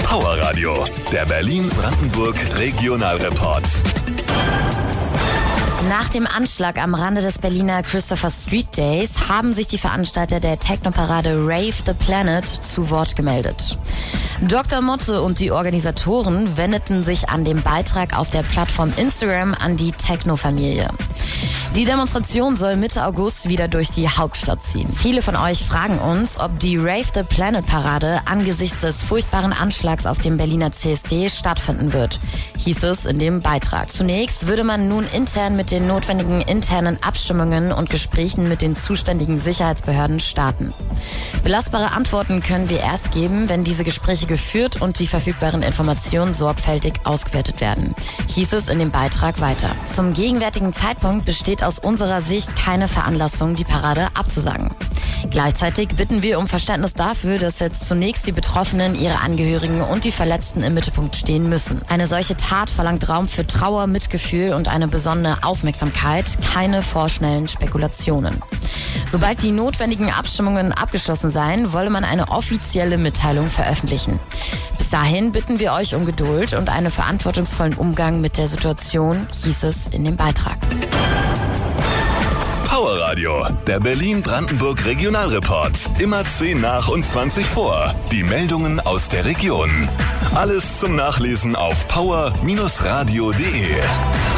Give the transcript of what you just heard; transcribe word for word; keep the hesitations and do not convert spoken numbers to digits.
Power Radio, der Berlin-Brandenburg Regionalreport. Nach dem Anschlag am Rande des Berliner Christopher Street Days haben sich die Veranstalter der Techno-Parade Rave the Planet zu Wort gemeldet. Doktor Motte und die Organisatoren wendeten sich an dem Beitrag auf der Plattform Instagram an die Techno-Familie. Die Demonstration soll Mitte August wieder durch die Hauptstadt ziehen. Viele von euch fragen uns, ob die Rave the Planet Parade angesichts des furchtbaren Anschlags auf dem Berliner C S D stattfinden wird, hieß es in dem Beitrag. Zunächst würde man nun intern mit den notwendigen internen Abstimmungen und Gesprächen mit den zuständigen Sicherheitsbehörden starten. Belastbare Antworten können wir erst geben, wenn diese Gespräche geführt und die verfügbaren Informationen sorgfältig ausgewertet werden, hieß es in dem Beitrag weiter. Zum gegenwärtigen Zeitpunkt besteht aus unserer Sicht keine Veranlassung, die Parade abzusagen. Gleichzeitig bitten wir um Verständnis dafür, dass jetzt zunächst die Betroffenen, ihre Angehörigen und die Verletzten im Mittelpunkt stehen müssen. Eine solche Tat verlangt Raum für Trauer, Mitgefühl und eine besondere Aufmerksamkeit, keine vorschnellen Spekulationen. Sobald die notwendigen Abstimmungen abgeschlossen seien, wolle man eine offizielle Mitteilung veröffentlichen. Bis dahin bitten wir euch um Geduld und einen verantwortungsvollen Umgang mit der Situation, hieß es in dem Beitrag. Power Radio, der Berlin-Brandenburg Regionalreport. Immer zehn nach und zwanzig vor. Die Meldungen aus der Region. Alles zum Nachlesen auf power Bindestrich radio punkt de.